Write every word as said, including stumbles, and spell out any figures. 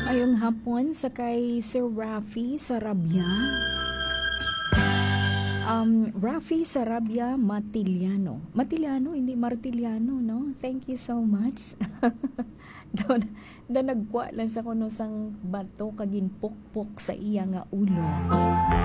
Ayong hapon sa kay Sir Rafi Sarabia. Um, Rafi Sarabia Matiliano. Matiliano, hindi Martiliano, no? Thank you so much. da, da nagwa lang siya kuno sang bato kagin pukpok sa iya nga ulo.